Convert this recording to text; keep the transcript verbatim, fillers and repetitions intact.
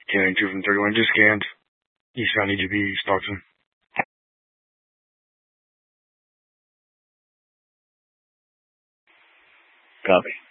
ten ninety-two from thirty-one. Just scanned. Eastbound E G P, Stockton. Copy.